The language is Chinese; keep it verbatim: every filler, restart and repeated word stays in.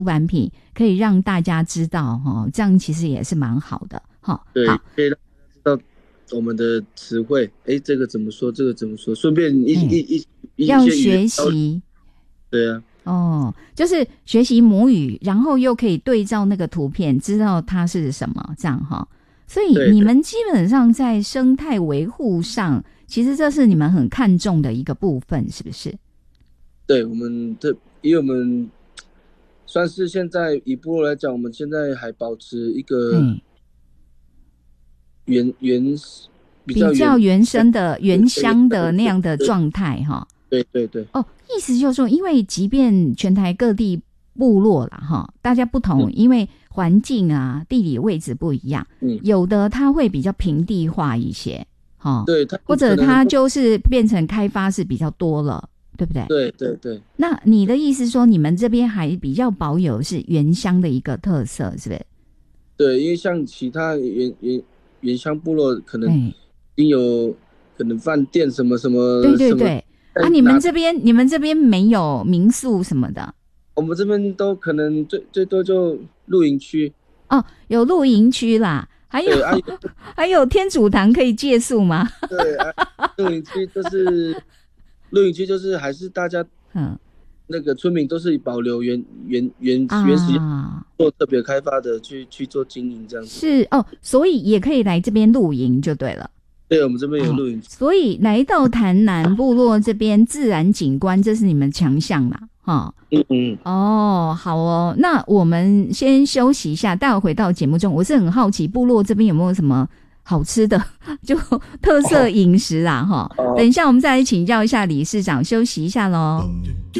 版品可以让大家知道哈，这样其实也是蛮好的哈。 对，可以让大家知道我们的词汇，哎，这个怎么说，这个怎么说，顺便一、嗯、一一一要学习。 对啊。 哦，就是学习母语，然后又可以对照那个图片，知道它是什么，这样哈。所以你们基本上在生态维护上，其实这是你们很看重的一个部分，是不是？ 对，我们这因为我们算是现在以部落来讲，我们现在还保持一个原原比较 原, 比较原生的原乡的那样的状态哈。 对对对。 哦，意思就是说，因为即便全台各地部落啦哈，大家不同，嗯、因为环境啊、地理位置不一样，嗯，有的它会比较平地化一些，哈， 对， 或者它就是变成开发是比较多了，对不对？ 对对对。 那你的意思说，你们这边还比较保有是原乡的一个特色，是不是？ 对，因为像其他原原原乡部落可能已经有可能饭店什么什么， 对对对。啊，你们这边你们这边没有民宿什么的？ 我们这边都可能最最多就露营区。 哦，有露营区啦，还有、啊、还有天主堂可以借宿吗？ 对，啊、露营区就是露营区就是还是大家嗯那个村民都是保留原原原原始做特别开发的去去做经营这样子。 是哦，所以也可以来这边露营就对了。 对，我们这边有露营、哦， 所以来到潭南部落这边，自然景观这是你们强项啦，哈。 嗯嗯。 哦，好哦，那我们先休息一下，待会回到节目中。我是很好奇，部落这边有没有什么好吃的，就特色饮食啦，哈、哦。等一下我们再来请教一下理事长，休息一下咯。